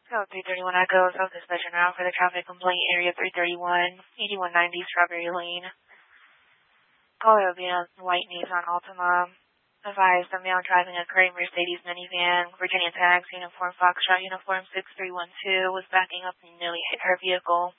So 331 Echo, South Dispatcher now for the traffic complaint area 331, 8190 Strawberry Lane. Caller will be a white Nissan Altima. Advised the male driving a gray Mercedes minivan, Virginia tags, uniform Foxtrot, uniform 6312, was backing up and nearly hit her vehicle.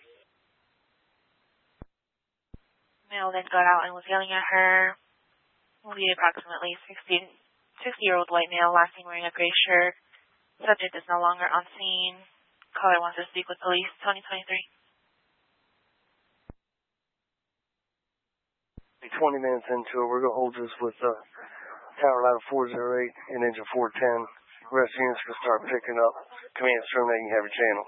Male then got out and was yelling at her. Will be approximately 60-year-old white male, last seen wearing a gray shirt. Subject is no longer on scene. Caller wants to speak with police. 2023. 20 minutes into it, we're going to hold this with Tower Ladder 408 and Engine 410. Rest units can start picking up. Command terminating heavy channel.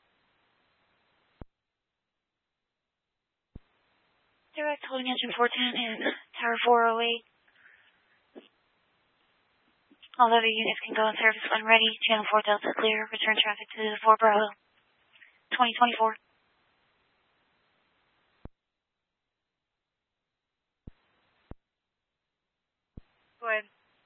Direct holding Engine 410 and Tower 408. All other units can go in service when ready. Channel 4 Delta clear. Return traffic to 4 Bravo. 2024. Go ahead.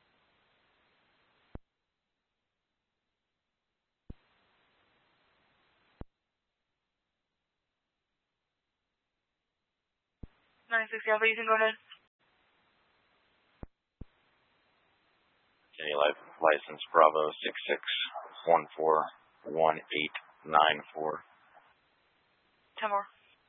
Alpha, you can go ahead. Any license Bravo 66141894. 10 more.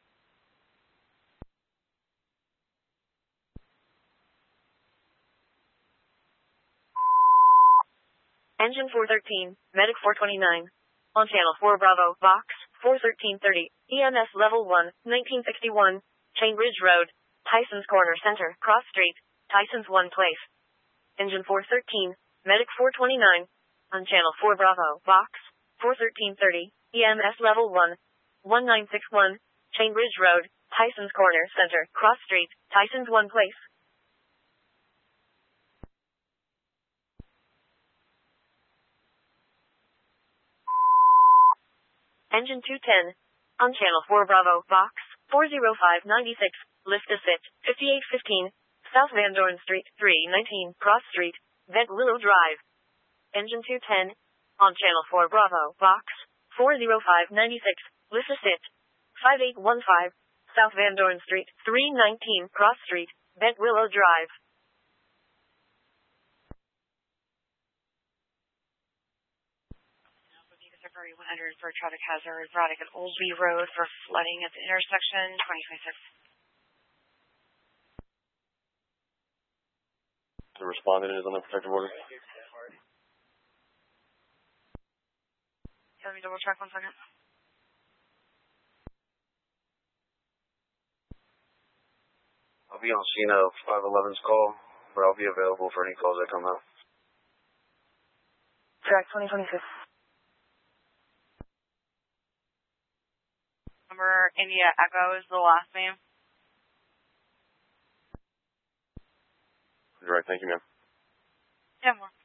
Engine 413, Medic 429. On Channel 4 Bravo, Box 41330, EMS Level 1, 1961, Chainbridge Road, Tyson's Corner Center, Cross Street, Tyson's One Place. Engine 413, Medic 429. On Channel 4 Bravo, Box 41330, EMS Level 1, 1961, Chainbridge Road, Tyson's Corner Center, Cross Street, Tyson's One Place. Engine 210. On Channel 4 Bravo, Box 40596, lift assist 5815, South Van Dorn Street, 319, Cross Street, Bed Willow Drive. Engine 210. On Channel 4 Bravo, Box 40596, lift assist 5815, South Van Dorn Street, 319, Cross Street, Bed Willow Drive. February 100 for traffic hazard, Broderick at Old Lee Road for flooding at the intersection, 2026. The respondent is on the protective order. Yeah, let me double check 1 second. I'll be on scene of 511's call, but I'll be available for any calls that come out. Track 2026. Number India Echo is the last name. Right, thank you, ma'am. 10 more.